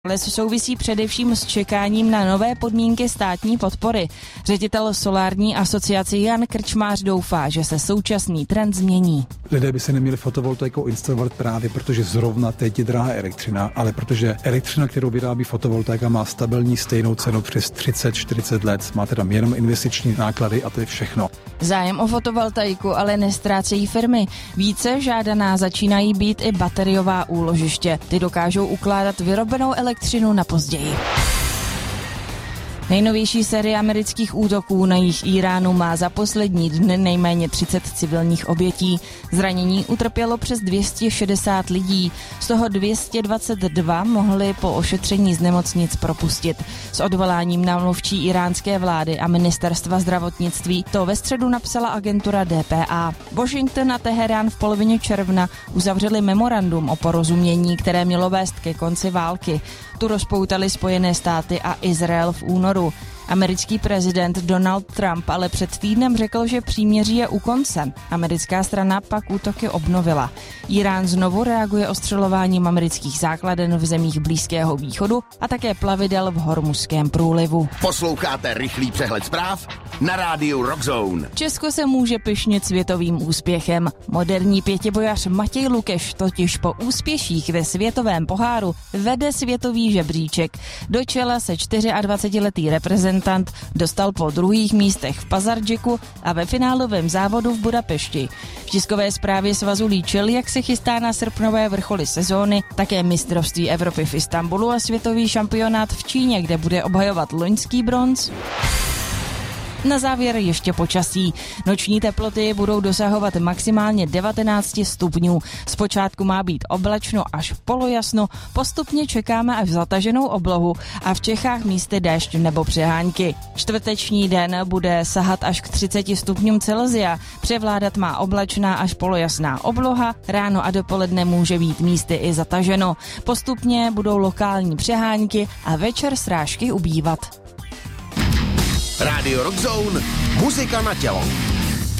Les souvisí především s čekáním na nové podmínky státní podpory. Ředitel Solární asociace Jan Krčmář doufá, že se současný trend změní. Lidé by se neměli fotovoltaikou instalovat právě protože zrovna teď je drahá elektřina, ale protože elektřina, kterou vyrábí fotovoltaika, má stabilní stejnou cenu přes 30-40 let. Má teda jenom investiční náklady a to je všechno. Zájem o fotovoltaiku ale nestrácejí firmy. Více žádaná začínají být i bateriová úložiště. Ty dokážou ukládat vyrobenou elektřinu na později. Nejnovější série amerických útoků na jih Iránu má za poslední dny nejméně 30 civilních obětí. Zranění utrpělo přes 260 lidí, z toho 222 mohli po ošetření z nemocnic propustit. S odvoláním na mluvčí iránské vlády a ministerstva zdravotnictví to ve středu napsala agentura DPA. Washington a Teherán v polovině června uzavřeli memorandum o porozumění, které mělo vést ke konci války. Tu rozpoutali Spojené státy a Izrael v únoru. Americký prezident Donald Trump ale před týdnem řekl, že příměří je u konce. Americká strana pak útoky obnovila. Irán znovu reaguje ostřelováním amerických základen v zemích Blízkého východu a také plavidel v Hormuzském průlivu. Posloucháte rychlý přehled zpráv na rádiu Rock Zone. Česko se může pyšnit světovým úspěchem. Moderní pětibojař Matěj Lukeš totiž po úspěších ve světovém poháru vede světový žebříček. Do čela se 24letý reprezentant dostal po druhých místech v Pazardžiku a ve finálovém závodu v Budapešti. V tiskové zprávě svazu líčil, jak se chystá na srpnové vrcholy sezóny, také mistrovství Evropy v Istanbulu a světový šampionát v Číně, kde bude obhajovat loňský bronz. Na závěr ještě počasí. Noční teploty budou dosahovat maximálně 19 stupňů. Zpočátku má být oblačno až polojasno, postupně čekáme až zataženou oblohu a v Čechách místy déšť nebo přehánky. Čtvrteční den bude sahat až k 30 stupňům Celsia. Převládat má oblačná až polojasná obloha, ráno a dopoledne může být místy i zataženo. Postupně budou lokální přehánky a večer srážky ubývat. Rádio Rock Zone, muzika na tělo.